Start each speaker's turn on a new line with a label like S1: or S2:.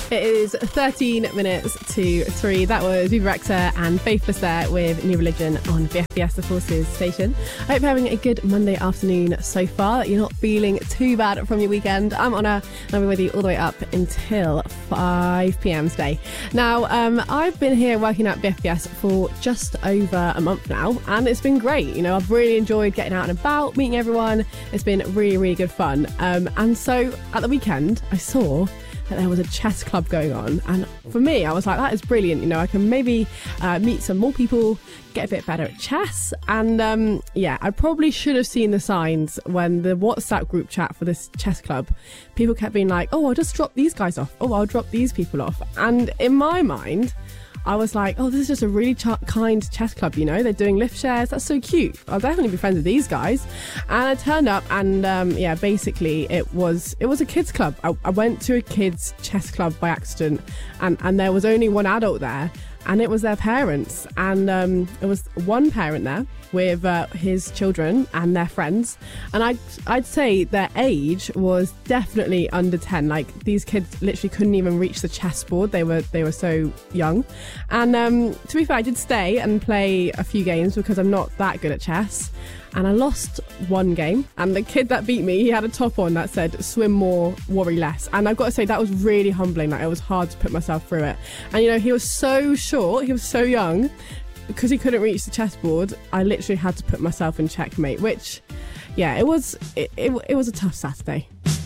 S1: It is 13 minutes to 3. That was Viva Rexa and Faithless there with New Religion on BFBS, the Forces station. I hope you're having a good Monday afternoon so far, that you're not feeling too bad from your weekend. I'm Honor and I'll be with you all the way up until 5 p.m. today. Now, I've been here working at BFBS for just over a month now, and it's been great. You know, I've really enjoyed getting out and about, meeting everyone. It's been really, really good fun. And so at the weekend, I saw that there was a chess club going on, and for me I was like, that is brilliant. You know, I can maybe meet some more people, get a bit better at chess. And I probably should have seen the signs when the WhatsApp group chat for this chess club, people kept being like, oh, I'll just drop these guys off, oh, I'll drop these people off. And in my mind I was like, oh, this is just a really kind chess club, you know, they're doing lift shares, that's so cute, I'll definitely be friends with these guys. And I turned up and basically it was a kids club. I went to a kids chess club by accident, and there was only one adult there, and it was their parents. And it was one parent there with his children and their friends, and I'd say their age was definitely under 10. Like, these kids literally couldn't even reach the chessboard, they were so young. And to be fair, I did stay and play a few games because I'm not that good at chess, and I lost one game, and the kid that beat me, he had a top on that said swim more, worry less. And I've got to say, that was really humbling. Like, it was hard to put myself through it. And you know, he was so short, he was so young, because he couldn't reach the chessboard, I literally had to put myself in checkmate, which, yeah, it was a tough Saturday.